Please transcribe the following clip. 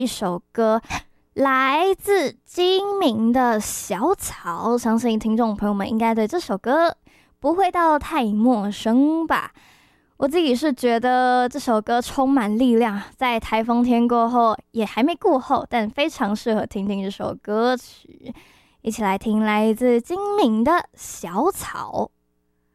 一首歌，来自金明的《小草》，相信听众朋友们应该对这首歌不会到太陌生吧。我自己是觉得这首歌充满力量，在台风天过后也还没过后，但非常适合听听这首歌曲。一起来听来自金明的《小草》。